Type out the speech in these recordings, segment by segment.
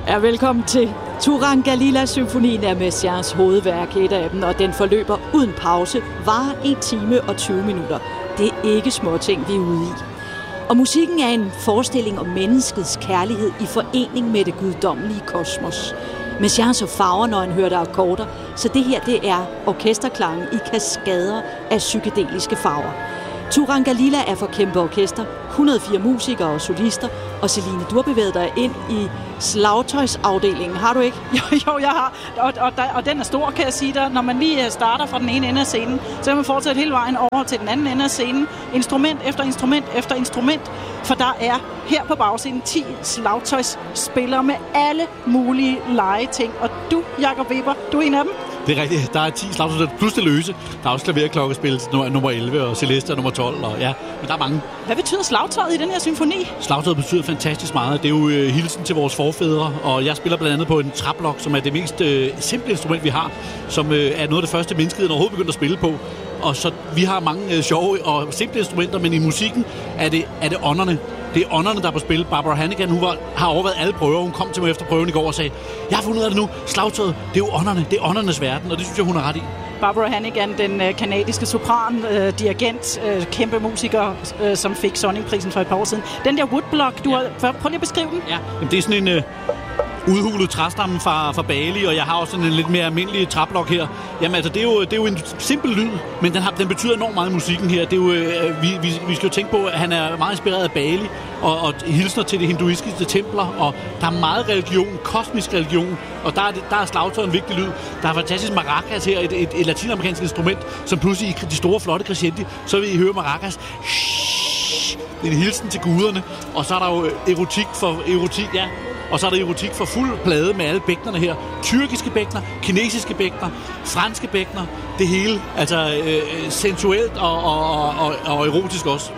Ja, velkommen til. Turangalila-symfonien er Messiaens hovedværk, et af dem, og den forløber uden pause, varer 1 time og 20 minutter. Det er ikke små ting, vi er ude i. Og musikken er en forestilling om menneskets kærlighed i forening med det guddommelige kosmos. Messiaen så farver, når han hørte akkorder, så det her, det er orkesterklangen i kaskader af psykedeliske farver. Turangalila er for kæmpe orkester, 104 musikere og solister, og Celine, du har bevæget dig ind i slagtøjsafdelingen, har du ikke? Jo, jeg har, og den er stor, kan jeg sige dig. Når man lige starter fra den ene ende af scenen, så kan man fortsætte hele vejen over til den anden ende af scenen, instrument efter instrument efter instrument, for der er her på bagscenen 10 slagtøjsspillere med alle mulige legeting, og du, Jakob Weber, du er en af dem. Det er rigtigt. Der er 10 slagtøj plus det løse. Der er også klaverklokkespil nummer 11 og Celeste nummer 12. Og ja, men der er mange. Hvad betyder slagtøjet i den her symfoni? Slagtøjet betyder fantastisk meget. Det er jo hilsen til vores forfædre, og jeg spiller blandt andet på en træblok, som er det mest simple instrument, vi har, som er noget af det første menneskeheden overhovedet begyndte at spille på. Og så vi har mange sjove og simple instrumenter, men i musikken er det ånderne. Det er ånderne, der er på spil. Barbara Hannigan, hun har overvejet alle prøver. Hun kom til mig efter prøven i går og sagde, jeg har fundet ud af det nu. Slagtøjet, det er jo ånderne. Det er åndernes verden, og det synes jeg, hun har ret i. Barbara Hannigan, den kanadiske sopran, dirigent, kæmpe musiker, som fik Sonningprisen for et par år siden. Den der woodblock, prøv lige at beskrive den. Ja, det er sådan en udhulet træstamme fra Bali, og jeg har også sådan en lidt mere almindelig træblok her. Jamen altså, det er jo en simpel lyd, men den betyder enormt meget i musikken her. Det er jo, vi skal jo tænke på, at han er meget inspireret af Bali, og hilsner til de hinduistiske templer, og der er meget religion, kosmisk religion, og der er slagtøjet en vigtig lyd. Der er fantastisk maracas her, et latinamerikansk instrument, som pludselig i de store, flotte crescendi, så vil I høre maracas. Det er en hilsen til guderne, og så er der jo erotik, ja. Og så er der erotik for fuld plade med alle bækkenerne her. Tyrkiske bækkener, kinesiske bækkener, franske bækkener. Det hele, altså sensuelt og erotisk også.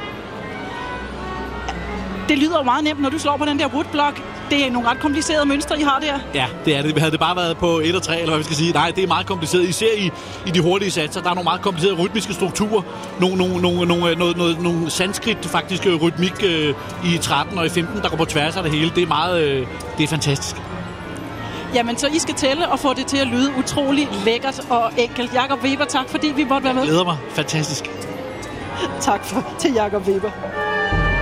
Det lyder jo meget nemt, når du slår på den der woodblock. Det er nogle ret komplicerede mønstre, I har der. Ja, det er det. Havde det bare været på 1 og 3, eller hvad vi skal sige. Nej, det er meget kompliceret. Især i de hurtige satser. Der er nogle meget komplicerede rytmiske strukturer. Nogle sanskrit faktisk rytmik i 13 og i 15, der går på tværs af det hele. Det er meget, det er fantastisk. Jamen, så I skal tælle og få det til at lyde utrolig lækkert og enkelt. Jakob Weber, tak fordi vi måtte være med. Jeg glæder mig. Fantastisk. Tak til Jakob Weber.